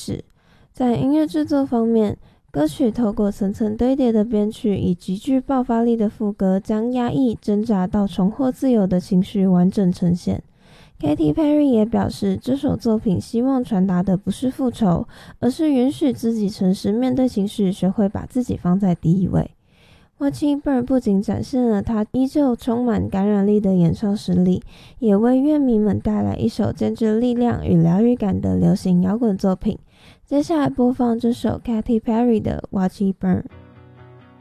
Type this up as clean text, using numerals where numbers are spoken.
事。在音乐制作方面，歌曲透过层层堆叠的编曲以极具爆发力的副歌，将压抑、挣扎到重获自由的情绪完整呈现。Katy Perry 也表示，这首作品希望传达的不是复仇，而是允许自己诚实面对情绪，学会把自己放在第一位。Watching Burn 不仅展现了他依旧充满感染力的演唱实力，也为乐迷们带来一首兼具力量与疗愈感的流行摇滚作品。接下来播放这首 Katy Perry 的 Watching Burn。